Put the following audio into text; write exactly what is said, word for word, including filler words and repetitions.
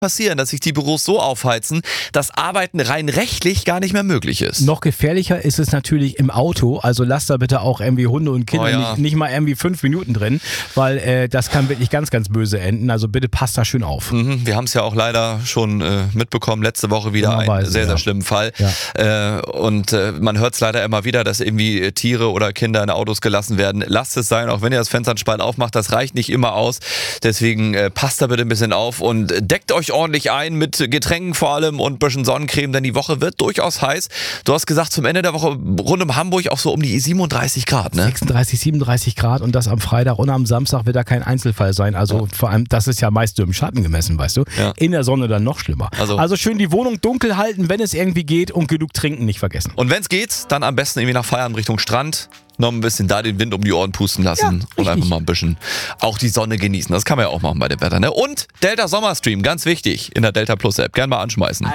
passieren, dass sich die Büros so aufheizen, dass Arbeiten rein rechtlich gar nicht mehr möglich ist. Noch gefährlicher ist es natürlich im Auto. Also lasst da bitte auch irgendwie Hunde und Kinder Oh ja. nicht, nicht mal irgendwie fünf Minuten drin, weil äh, das kann wirklich ganz, ganz böse enden. Also bitte passt da schön auf. Mhm, wir haben es ja auch leider schon äh, mitbekommen, letzte Woche wieder einen Dummerweise, sehr, sehr ja. schlimmen Fall. Ja. Äh, und äh, man hört es leider immer wieder, dass irgendwie Tiere oder Kinder in Autos gelassen werden. Lasst es sein, auch wenn ihr das Fenster einen Spalt aufmacht, das reicht nicht immer aus. Deswegen äh, passt da bitte ein bisschen auf und deckt euch ordentlich ein mit Getränken vor allem und ein bisschen Sonnencreme, denn die Woche wird durchaus heiß. Du hast gesagt, zum Ende der Woche rund um Hamburg auch so um die siebenunddreißig Grad, ne? sechsunddreißig, siebenunddreißig Grad und das am Freitag und am Samstag wird da kein Einzelfall sein. Also Ja. vor allem, das ist ja meist so im Schatten gemessen, weißt du. Ja. In der Sonne dann noch schlimmer. Also- Also schön die Wohnung dunkel halten, wenn es irgendwie geht und genug trinken nicht vergessen. Und wenn es geht, dann am besten irgendwie nach Feierabend Richtung Strand. Noch ein bisschen da den Wind um die Ohren pusten lassen Ja, und richtig. einfach mal ein bisschen auch die Sonne genießen. Das kann man ja auch machen bei dem Wetter, ne? Und Delta Sommerstream, ganz wichtig, in der Delta Plus App. Gern mal anschmeißen.